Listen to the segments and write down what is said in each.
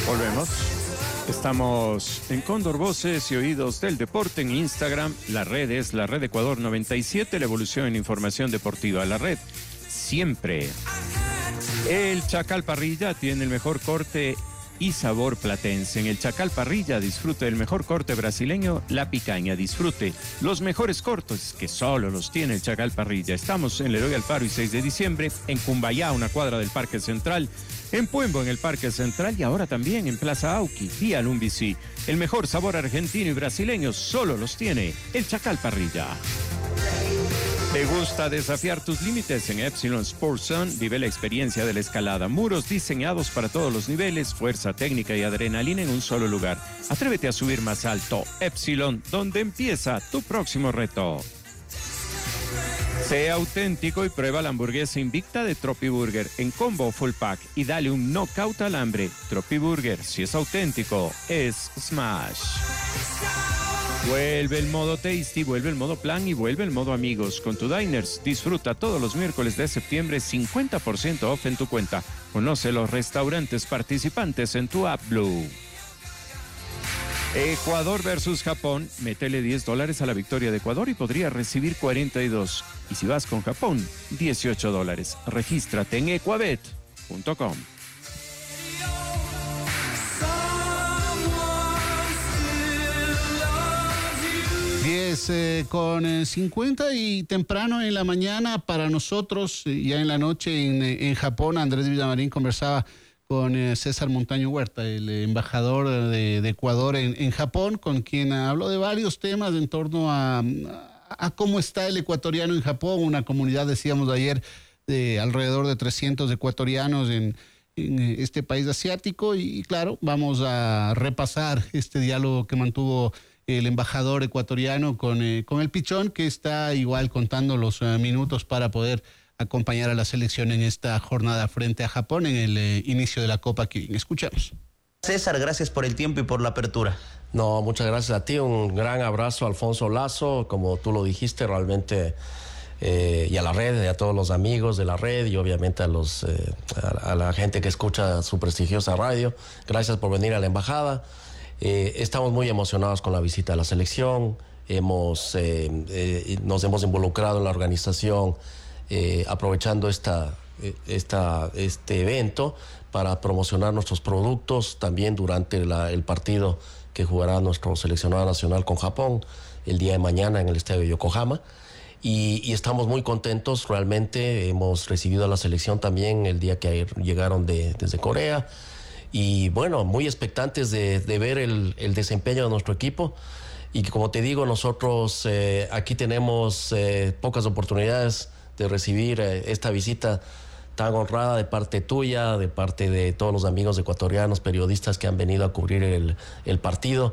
Volvemos. Estamos en Cóndor Voces y Oídos del Deporte en Instagram. La red es la Red Ecuador 97, la evolución en información deportiva. La red siempre. El Chacal Parrilla tiene el mejor corte y sabor platense. En el Chacal Parrilla disfrute del mejor corte brasileño, la picaña. Disfrute los mejores cortes que solo los tiene el Chacal Parrilla. Estamos en Leroy Alfaro y 6 de diciembre, en Cumbayá, una cuadra del Parque Central, en Puembo, en el Parque Central, y ahora también en Plaza Auqui, vía Lumbici. El mejor sabor argentino y brasileño solo los tiene el Chacal Parrilla. ¿Te gusta desafiar tus límites? En Epsilon Sports Zone vive la experiencia de la escalada. Muros diseñados para todos los niveles, fuerza, técnica y adrenalina en un solo lugar. Atrévete a subir más alto. Epsilon, donde empieza tu próximo reto. Sea auténtico y prueba la hamburguesa invicta de Tropi Burger en combo full pack y dale un knockout al hambre. Tropi Burger, si es auténtico, es Smash. Vuelve el modo Tasty, vuelve el modo Plan y vuelve el modo Amigos. Con tu Diners, disfruta todos los miércoles de septiembre 50% off en tu cuenta. Conoce los restaurantes participantes en tu app Blue. Ecuador versus Japón, métele $10 a la victoria de Ecuador y podría recibir 42. Y si vas con Japón, $18. Regístrate en ecuabet.com. 10:50 y temprano en la mañana para nosotros, ya en la noche en Japón. Andrés Villamarín conversaba con César Montaño Huerta, el embajador de Ecuador en Japón, con quien habló de varios temas en torno a cómo está el ecuatoriano en Japón, una comunidad, decíamos ayer, de alrededor de 300 ecuatorianos en este país asiático. Y claro, vamos a repasar este diálogo que mantuvo el embajador ecuatoriano con el Pichón, que está igual contando los minutos para poder acompañar a la selección en esta jornada frente a Japón en el inicio de la Copa Kirin. Escuchamos. César, gracias por el tiempo y por la apertura. No, muchas gracias a ti. Un gran abrazo a Alfonso Lazo, como tú lo dijiste, realmente, y a la red, y a todos los amigos de la red, y obviamente a la gente que escucha su prestigiosa radio. Gracias por venir a la embajada. Estamos muy emocionados con la visita a la selección. Nos hemos involucrado en la organización, aprovechando este evento para promocionar nuestros productos también durante el partido que jugará nuestro seleccionado nacional con Japón el día de mañana en el estadio de Yokohama. Y estamos muy contentos, realmente. Hemos recibido a la selección también el día que llegaron desde Corea. Y bueno, muy expectantes de ver el desempeño de nuestro equipo. Y como te digo, nosotros aquí tenemos pocas oportunidades de recibir esta visita tan honrada de parte tuya, de parte de todos los amigos ecuatorianos, periodistas que han venido a cubrir el partido.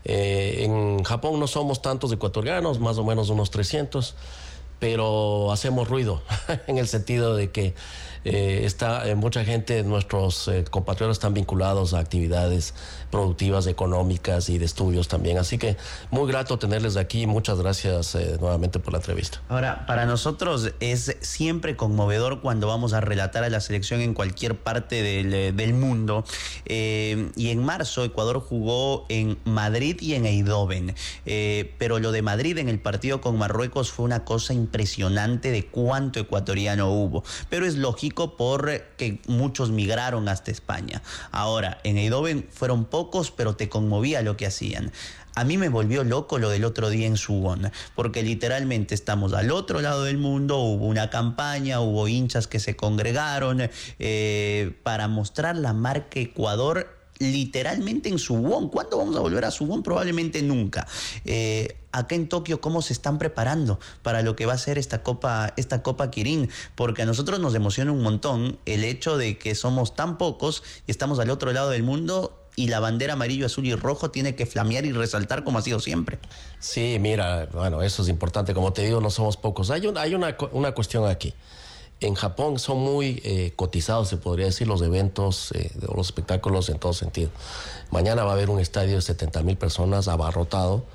En Japón no somos tantos ecuatorianos, más o menos unos 300, pero hacemos ruido en el sentido de que mucha gente de nuestros compatriotas están vinculados a actividades productivas, económicas y de estudios también. Así que muy grato tenerles aquí. Muchas gracias nuevamente por la entrevista. Ahora, para nosotros es siempre conmovedor cuando vamos a relatar a la selección en cualquier parte del mundo. Y en marzo Ecuador jugó en Madrid y en Eindhoven. Pero lo de Madrid en el partido con Marruecos fue una cosa impresionante de cuánto ecuatoriano hubo. Pero es lógico porque muchos migraron hasta España. Ahora, en Eindhoven fueron pocos, pero te conmovía lo que hacían. A mí me volvió loco lo del otro día en Suwon, porque literalmente estamos al otro lado del mundo, hubo una campaña, hubo hinchas que se congregaron para mostrar la marca Ecuador literalmente en Suwon. ¿Cuándo vamos a volver a Suwon? Probablemente nunca. Acá en Tokio, ¿cómo se están preparando para lo que va a ser esta Copa Kirin? Porque a nosotros nos emociona un montón el hecho de que somos tan pocos y estamos al otro lado del mundo y la bandera amarillo, azul y rojo tiene que flamear y resaltar como ha sido siempre. Sí, mira, bueno, eso es importante. Como te digo, no somos pocos. Hay una cuestión aquí. En Japón son muy cotizados, se podría decir, los eventos, los espectáculos en todo sentido. Mañana va a haber un estadio de 70,000 personas abarrotado.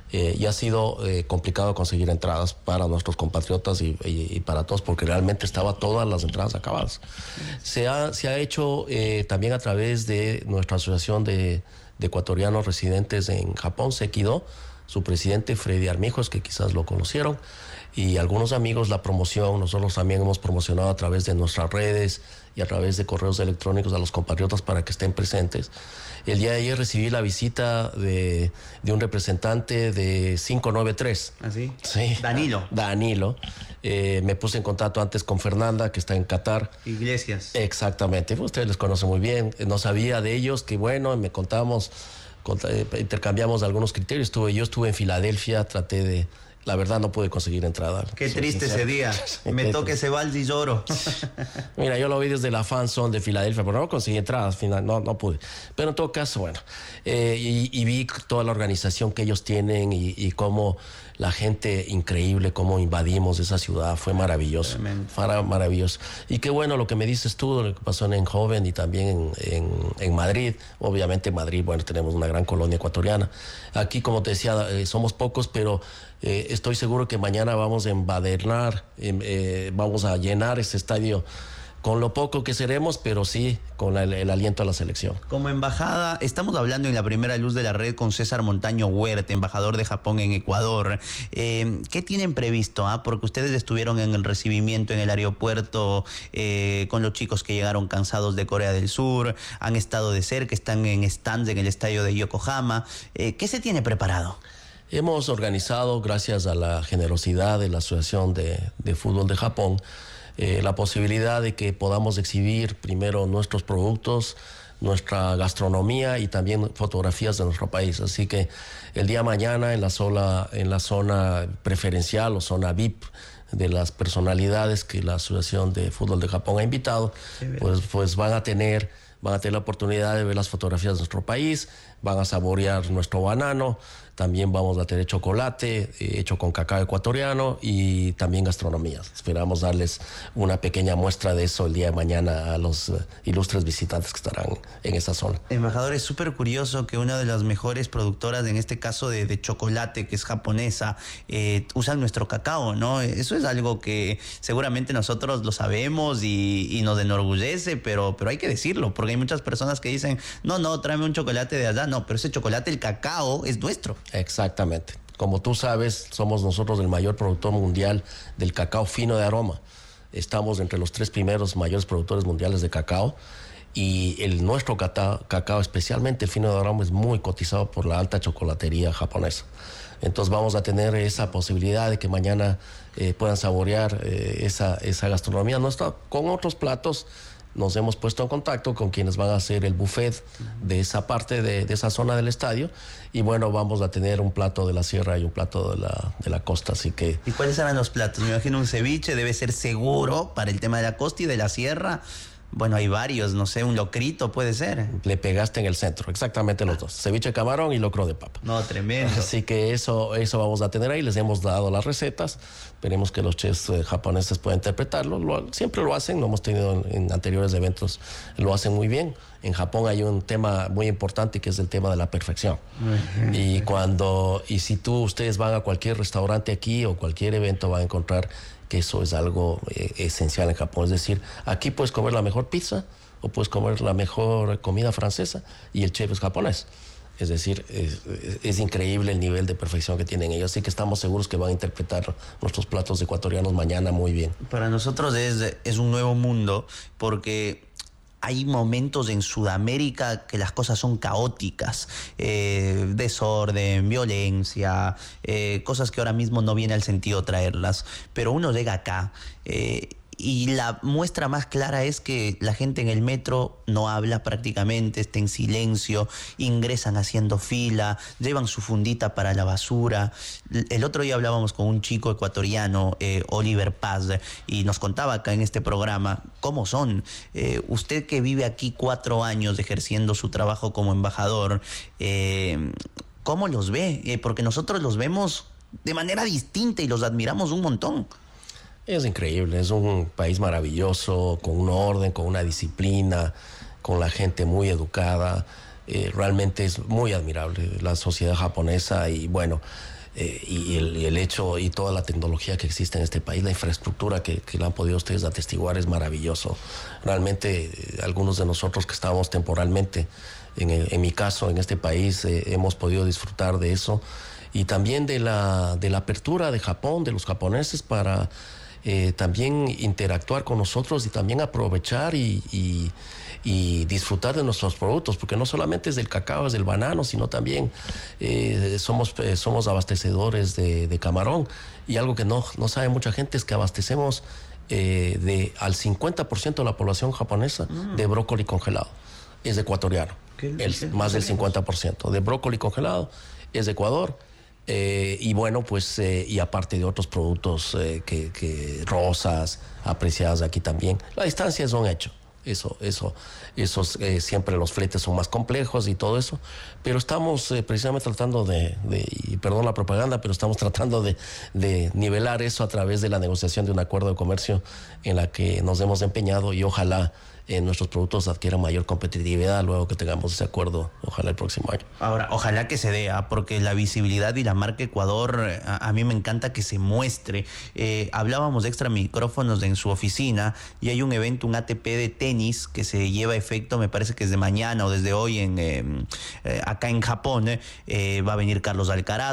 y ha sido complicado conseguir entradas para nuestros compatriotas y para todos, porque realmente estaba todas las entradas acabadas. Se ha hecho también a través de nuestra asociación de ecuatorianos residentes en Japón, Sekido, su presidente Freddy Armijos, que quizás lo conocieron, y algunos amigos, la promoción. Nosotros también hemos promocionado a través de nuestras redes y a través de correos electrónicos a los compatriotas para que estén presentes. El día de ayer recibí la visita de un representante de 593. ¿Ah, sí? Sí. Danilo. Me puse en contacto antes con Fernanda, que está en Qatar. Iglesias. Exactamente. Ustedes les conocen muy bien. No sabía de ellos, que bueno, me contamos, intercambiamos algunos criterios. Yo estuve en Filadelfia, la verdad no pude conseguir entrada. Qué triste ese día. Me toca ese vals y lloro. Mira, yo lo vi desde la fan zone de Filadelfia, pero no conseguí entrada, al final no pude. Pero en todo caso, bueno, y vi toda la organización que ellos tienen y cómo la gente, increíble, cómo invadimos esa ciudad. Fue maravilloso. Fue maravilloso. Y qué bueno lo que me dices tú, lo que pasó en Joven y también en Madrid. Obviamente en Madrid, bueno, tenemos una gran colonia ecuatoriana. Aquí, como te decía, somos pocos, pero estoy seguro que mañana vamos a embadurnar, vamos a llenar este estadio con lo poco que seremos, pero sí con el aliento a la selección. Como embajada, estamos hablando en la primera luz de la red con César Montaño Huerta, embajador de Japón en Ecuador. ¿Qué tienen previsto? Porque ustedes estuvieron en el recibimiento en el aeropuerto con los chicos que llegaron cansados de Corea del Sur, han estado de cerca, están en stands en el estadio de Yokohama. ¿Qué se tiene preparado? Hemos organizado, gracias a la generosidad de la Asociación de Fútbol de Japón, la posibilidad de que podamos exhibir primero nuestros productos, nuestra gastronomía y también fotografías de nuestro país. Así que el día de mañana en la zona preferencial o zona VIP de las personalidades que la Asociación de Fútbol de Japón ha invitado, pues van a tener la oportunidad de ver las fotografías de nuestro país, van a saborear nuestro banano. También vamos a tener chocolate hecho con cacao ecuatoriano y también gastronomía. Esperamos darles una pequeña muestra de eso el día de mañana a los ilustres visitantes que estarán en esa zona. Embajador, es súper curioso que una de las mejores productoras, en este caso de chocolate, que es japonesa, usan nuestro cacao, ¿no? Eso es algo que seguramente nosotros lo sabemos y nos enorgullece, pero hay que decirlo, porque hay muchas personas que dicen, no, tráeme un chocolate de allá. No, pero ese chocolate, el cacao, es nuestro. Exactamente. Como tú sabes, somos nosotros el mayor productor mundial del cacao fino de aroma. Estamos entre los 3 primeros mayores productores mundiales de cacao y nuestro cacao, especialmente el fino de aroma, es muy cotizado por la alta chocolatería japonesa. Entonces vamos a tener esa posibilidad de que mañana puedan saborear esa gastronomía nuestra con otros platos. Nos hemos puesto en contacto con quienes van a hacer el buffet de esa parte de esa zona del estadio. Y bueno, vamos a tener un plato de la sierra y un plato de la costa, así que... ¿Y cuáles serán los platos? Me imagino un ceviche, debe ser seguro para el tema de la costa y de la sierra. Bueno, hay varios, no sé, un locrito puede ser. Le pegaste en el centro, exactamente los dos. Ceviche de camarón y locro de papa. No, tremendo. Así que eso vamos a tener ahí. Les hemos dado las recetas. Esperemos que los chefs japoneses puedan interpretarlo. Siempre lo hacen, lo hemos tenido en anteriores eventos. Lo hacen muy bien. En Japón hay un tema muy importante que es el tema de la perfección. Y si ustedes van a cualquier restaurante aquí o cualquier evento, van a encontrar que eso es algo esencial en Japón. Es decir, aquí puedes comer la mejor pizza o puedes comer la mejor comida francesa y el chef es japonés. Es decir, es increíble el nivel de perfección que tienen ellos. Así que estamos seguros que van a interpretar nuestros platos ecuatorianos mañana muy bien. Para nosotros es un nuevo mundo porque hay momentos en Sudamérica que las cosas son caóticas, desorden, violencia, cosas que ahora mismo no viene al sentido traerlas. Pero uno llega acá y la muestra más clara es que la gente en el metro no habla prácticamente, está en silencio, ingresan haciendo fila, llevan su fundita para la basura. El otro día hablábamos con un chico ecuatoriano, Oliver Paz, y nos contaba acá en este programa cómo son. Usted que vive aquí 4 años ejerciendo su trabajo como embajador, ¿cómo los ve? Porque nosotros los vemos de manera distinta y los admiramos un montón. Es increíble, es un país maravilloso, con un orden, con una disciplina, con la gente muy educada. realmente es muy admirable la sociedad japonesa y bueno, y el hecho y toda la tecnología que existe en este país, la infraestructura que la han podido ustedes atestiguar es maravilloso. Realmente algunos de nosotros que estábamos temporalmente, en mi caso, en este país, hemos podido disfrutar de eso y también de la apertura de Japón, de los japoneses para también interactuar con nosotros y también aprovechar y disfrutar de nuestros productos, porque no solamente es del cacao, es del banano, sino también somos abastecedores de camarón. Y algo que no sabe mucha gente es que abastecemos al 50% de la población japonesa de brócoli congelado. Es ecuatoriano. Más del 50% de brócoli congelado es de Ecuador. Y bueno, pues, y aparte de otros productos rosas, apreciadas aquí también. La distancia es un hecho. Siempre los fletes son más complejos y todo eso, pero estamos precisamente tratando y perdón la propaganda, pero estamos tratando de nivelar eso a través de la negociación de un acuerdo de comercio en la que nos hemos empeñado y ojalá nuestros productos adquieran mayor competitividad luego que tengamos ese acuerdo, ojalá el próximo año. Ahora, ojalá que se dé, porque la visibilidad y la marca Ecuador, a mí me encanta que se muestre. Hablábamos de extra micrófonos en su oficina y hay un evento, un ATP de tenis que se lleva a efecto, me parece que es de mañana o desde hoy acá en Japón. Va a venir Carlos Alcaraz.